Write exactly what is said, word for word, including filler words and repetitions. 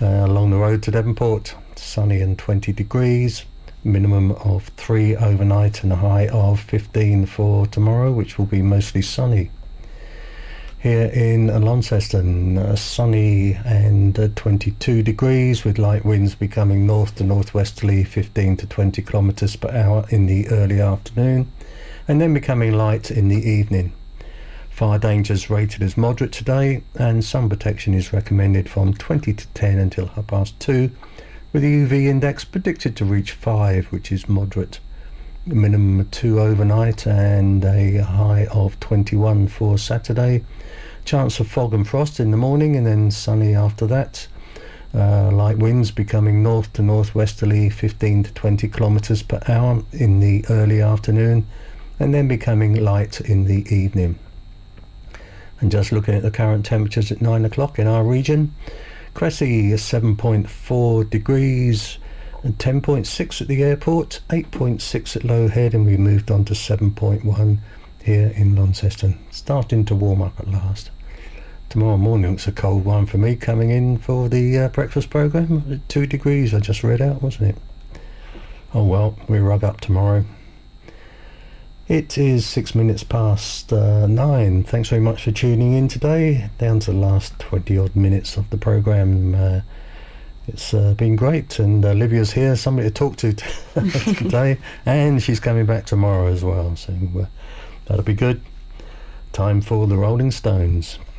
Uh, along the road to Devonport, sunny and twenty degrees, minimum of three overnight and a high of fifteen for tomorrow, which will be mostly sunny. Here in Launceston, uh, sunny and uh, twenty-two degrees, with light winds becoming north to northwesterly, fifteen to twenty kilometres per hour in the early afternoon, and then becoming light in the evening. Fire dangers rated as moderate today, and sun protection is recommended from twenty to ten until half past two, with the U V index predicted to reach five, which is moderate. A minimum of two overnight and a high of twenty-one for Saturday. Chance of fog and frost in the morning, and then sunny after that. Uh, light winds becoming north to northwesterly, fifteen to twenty kilometres per hour in the early afternoon, and then becoming light in the evening. And just looking at the current temperatures at nine o'clock in our region, Cressy is seven point four degrees, and ten point six at the airport, eight point six at Low Head, and we moved on to seven point one here in Launceston. Starting to warm up at last. Tomorrow morning it's a cold one for me, coming in for the uh, breakfast programme. Two degrees I just read out, wasn't it? Oh well, we rug up tomorrow. It is six minutes past uh, nine. Thanks very much for tuning in today. Down to the last twenty odd minutes of the programme. Uh, it's uh, been great, and uh, Livia's here, somebody to talk to today, and she's coming back tomorrow as well, so uh, that'll be good. Time for the Rolling Stones.